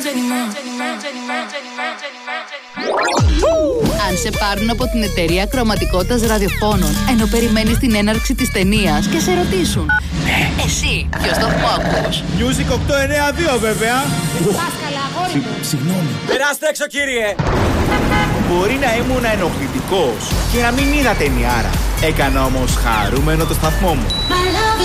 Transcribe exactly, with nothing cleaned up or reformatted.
Αν σε πάρουν από την εταιρεία ακροαματικότητας ραδιοφώνων ενώ περιμένεις την έναρξη της ταινίας και σε ρωτήσουν ναι, εσύ ποιο σταθμό ακούς? Music οκτακόσια ενενήντα δύο βέβαια. Συγγνώμη. Περάστε έξω κύριε. Μπορεί να ήμουν ενοχλητικός και να μην είδα ταινιάρα. Έκανα όμως χαρούμενο το σταθμό μου.